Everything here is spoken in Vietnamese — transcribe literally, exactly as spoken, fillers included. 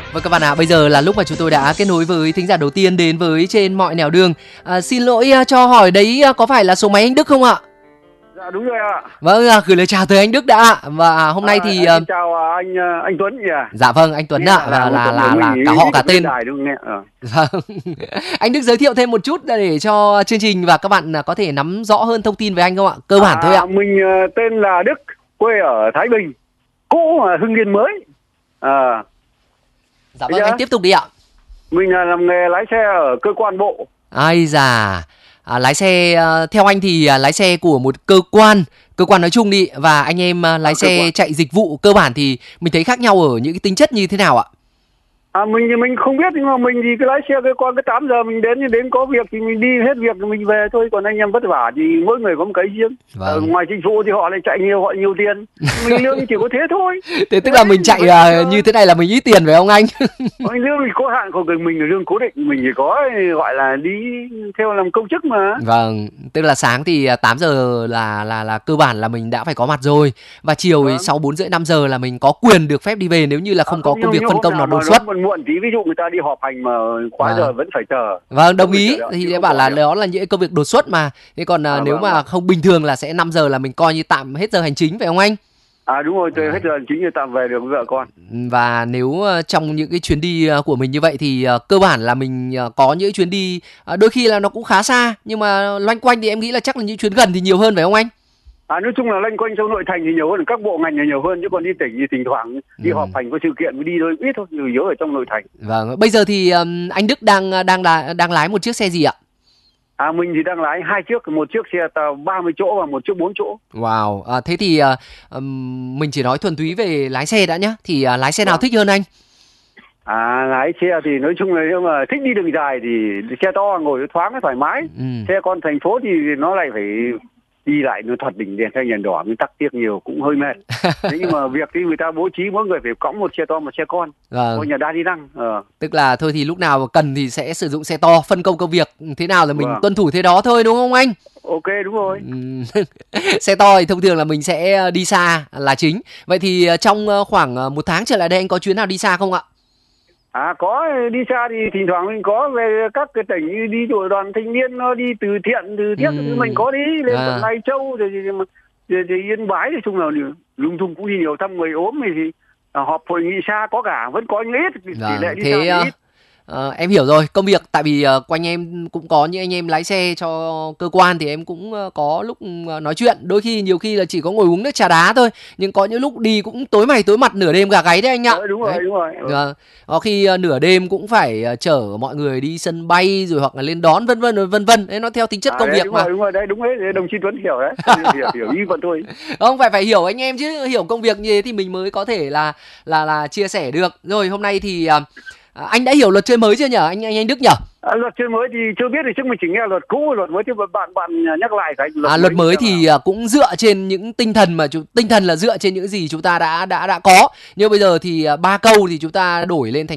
Vâng các bạn ạ, à, bây giờ là lúc mà chúng tôi đã kết nối với thính giả đầu tiên đến với Trên Mọi Nẻo Đường. À, xin lỗi cho hỏi đấy có phải là số máy anh Đức không ạ? Dạ đúng rồi ạ. Vâng, gửi lời chào tới anh Đức đã. Và hôm nay à, thì anh chào anh anh Tuấn nhỉ. Dạ vâng, anh Tuấn ạ. Và là là là, là cả họ cả tên. À. Vâng. Anh Đức giới thiệu thêm một chút để cho chương trình và các bạn có thể nắm rõ hơn thông tin về anh không ạ? Cơ bản à, thôi ạ. Mình tên là Đức, quê ở Thái Bình, cũ mà Hưng Yên mới. À. Dạ vâng, anh tiếp tục đi ạ. Mình là làm nghề lái xe ở cơ quan bộ. Ai già. À, lái xe theo anh thì lái xe của một cơ quan cơ quan nói chung đi, và anh em lái à, xe chạy dịch vụ cơ bản thì mình thấy khác nhau ở những cái tính chất như thế nào ạ? À, mình thì mình không biết, nhưng mà mình thì cái lái xe cơ quan cái tám giờ mình đến, đến có việc thì mình đi hết việc thì mình về thôi, còn anh em vất vả thì mỗi người có một cái riêng. Vâng. Ở ngoài chính phủ thì họ lại chạy nhiều, họ nhiều tiền, mình lương chỉ có thế thôi. Thế tức là mình chạy uh, như thế này là mình ít tiền phải không anh? Anh lương thì có hạn, còn mình là lương cố định, mình chỉ có gọi là đi theo làm công chức mà. Vâng, tức là sáng thì tám giờ là là là cơ bản là mình đã phải có mặt rồi, và chiều vâng. sau bốn rưỡi năm giờ là mình có quyền được phép đi về nếu như là không à, có công việc phân công nào đột xuất. Muộn tí, ví dụ người ta đi họp hành mà quá vâng. giờ vẫn phải chờ. Vâng, đồng ý. Thì để bảo là đó là những công việc đột xuất mà. Thế còn à, nếu vâng, mà vâng. không bình thường là sẽ năm giờ là mình coi như tạm hết giờ hành chính phải không anh? À đúng rồi, tôi hết giờ hành chính thì tạm về được với vợ con. Và nếu uh, trong những cái chuyến đi uh, của mình như vậy thì uh, cơ bản là mình uh, có những chuyến đi uh, đôi khi là nó cũng khá xa, nhưng mà loanh quanh thì em nghĩ là chắc là những chuyến gần thì nhiều hơn phải không anh? À, nói chung là loanh quanh trong nội thành thì nhiều hơn, các bộ ngành thì nhiều hơn, chứ còn đi tỉnh thì thỉnh thoảng đi ừ. họp hành có sự kiện mới đi thôi, ít thôi, chủ yếu ở trong nội thành. Vâng, bây giờ thì um, anh Đức đang đang đang lái một chiếc xe gì ạ? À, mình thì đang lái hai chiếc, một chiếc xe tàu ba mươi chỗ và một chiếc bốn chỗ. Wow, à, thế thì uh, um, mình chỉ nói thuần túy về lái xe đã nhá, thì uh, lái xe nào vâng. thích hơn anh? À, lái xe thì nói chung là nếu mà thích đi đường dài thì xe to ngồi thoáng thoải mái. Ừ. Xe con thành phố thì nó lại phải đi lại nó thật đỉnh đèn xanh đèn đỏ, mình tắc tiếc nhiều cũng hơi mệt. Thế nhưng mà việc thì người ta bố trí mỗi người phải cõng một xe to một xe con, vâng. Nhà đa đi năng. Ờ. Tức là thôi thì lúc nào cần thì sẽ sử dụng xe to, phân công công việc thế nào là mình vâng. tuân thủ thế đó thôi đúng không anh? Ok, đúng rồi. Xe to thì thông thường là mình sẽ đi xa là chính. Vậy thì trong khoảng một tháng trở lại đây anh có chuyến nào đi xa không ạ? À, có đi xa thì thỉnh thoảng mình có về các cái tỉnh như đi đội đoàn thanh niên nó đi từ thiện từ thiện ừ. mình có đi lên à. tận Lai Châu rồi thì, thì, thì Yên Bái thì chung là lung tung cũng đi nhiều, thăm người ốm thì, thì à, họp hội nghị xa có cả, vẫn có những ít tỷ vâng, lệ đi thế, xa thì ít. Uh, em hiểu rồi, công việc tại vì uh, quanh em cũng có những anh em lái xe cho cơ quan thì em cũng uh, có lúc uh, nói chuyện, đôi khi nhiều khi là chỉ có ngồi uống nước trà đá thôi, nhưng có những lúc đi cũng tối mày tối mặt nửa đêm gà gáy đấy anh ạ. Ừ, đúng rồi, đấy. Đúng rồi. Ừ. Uh, có khi uh, nửa đêm cũng phải uh, chở mọi người đi sân bay rồi hoặc là lên đón vân vân vân vân, đấy nó theo tính chất à, công đấy, việc đúng mà. Rồi, đúng rồi, đấy đúng đấy, đồng chí Tuấn hiểu đấy, hiểu, hiểu ý vẫn thôi. Không phải phải hiểu anh em chứ, hiểu công việc như thế thì mình mới có thể là là là chia sẻ được. Rồi hôm nay thì uh, À, anh đã hiểu luật chơi mới chưa nhở anh anh anh Đức nhở? À, luật chơi mới thì chưa biết thì chứ mình chỉ nghe luật cũ, luật mới thì bạn bạn nhắc lại cái luật, à, mới luật mới thì nào. Cũng dựa trên những tinh thần mà chúng tinh thần là dựa trên những gì chúng ta đã đã đã có. Nhưng bây giờ thì ba câu thì chúng ta đổi lên thành